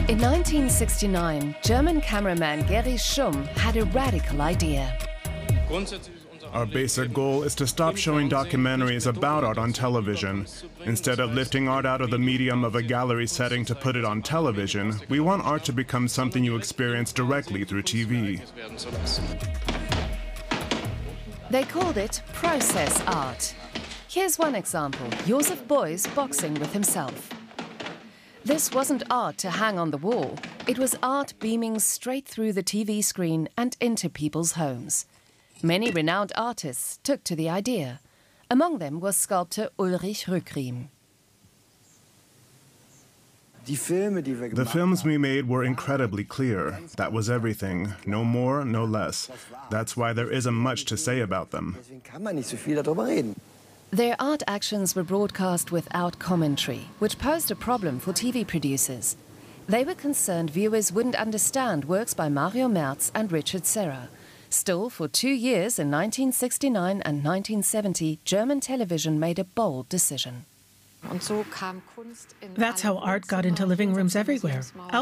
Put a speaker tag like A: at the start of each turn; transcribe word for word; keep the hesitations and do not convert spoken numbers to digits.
A: In nineteen sixty-nine, German cameraman Gerry Schumm had a radical idea.
B: Our basic goal is to stop showing documentaries about art on television. Instead of lifting art out of the medium of a gallery setting to put it on television, we want art to become something you experience directly through T V.
A: They called it process art. Here's one example, Josef Beuys boxing with himself. This wasn't art to hang on the wall. It was art beaming straight through the T V screen and into people's homes. Many renowned artists took to the idea. Among them was sculptor Ulrich Rückriem.
B: The films we made were incredibly clear. That was everything. No more, no less. That's why there isn't much to say about them.
A: Their art actions were broadcast without commentary, which posed a problem for T V producers. They were concerned viewers wouldn't understand works by Mario Merz and Richard Serra. Still, for two years in nineteen sixty-nine and nineteen seventy, German television made a bold decision.
C: That's how art got into living rooms everywhere.